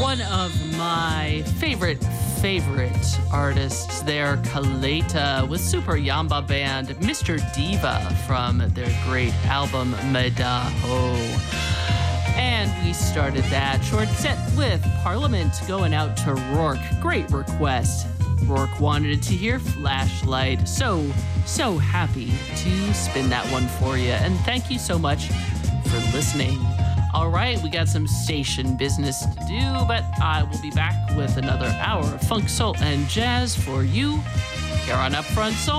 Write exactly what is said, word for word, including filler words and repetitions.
one of my favorite, favorite artists there, Kaleta, with Super Yamba Band, Mister Diva, from their great album, Madaho. And we started that short set with Parliament going out to Rourke. Great request. Rourke wanted to hear Flashlight. So, so happy to spin that one for you. And thank you so much for listening. All right, we got some station business to do, but I will be back with another hour of funk, soul, and jazz for you here on Upfront Soul.